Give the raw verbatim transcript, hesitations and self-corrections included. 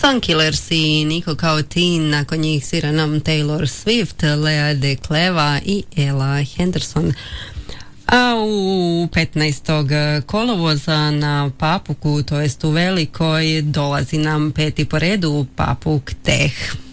Sunkillers i Nico Kao Teen, nakon njih svira nam Taylor Swift, Lea de Kleva i Ella Henderson. A u petnaestog kolovoza na Papuku, to jest u Velikoj, dolazi nam peti po redu Papuk Teh.